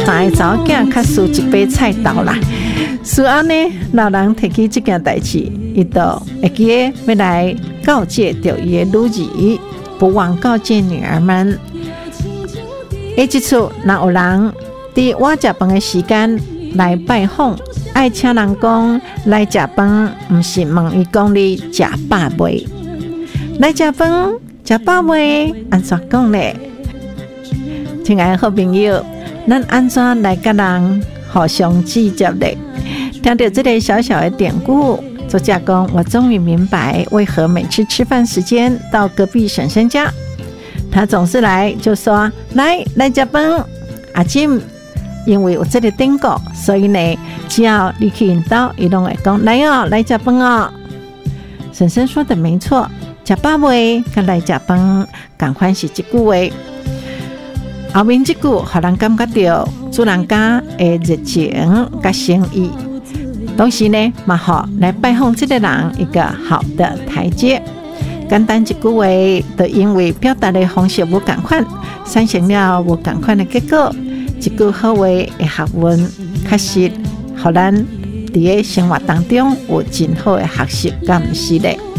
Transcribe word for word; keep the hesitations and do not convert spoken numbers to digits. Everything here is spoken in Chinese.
三个查某囝较输一把菜刀啦。事后呢，老人提起这件代志，伊就会记得要来告诫着伊的女儿，不忘告诫女儿们。下一次若有人伫我食饭的时间来拜访，爱请人讲来食饭，毋是问伊讲你食饱未？来食饭食饱未？安怎讲呢？亲爱的好朋友，咱安怎来甲人互相记接呢？听到这个小小的典故，作家讲，我终于明白为何每次吃饭时间到隔壁婶婶家，他总是来就说来来吃饭。阿金因为有这个典故，所以呢，只要你去引导，伊拢会讲来哦，来吃饭哦。婶婶说的没错，吃饱未？甲来吃饭，同款是一句话。后面这句，互人感觉到主人家的热情甲诚意。同时呢，嘛好来拜访这个人一个好的台阶。简单一句话，就因为表达的方式无同款，产生了无同款的结果。一句好话的学问，确实，互咱伫个生活当中有真好的学习，敢毋是咧？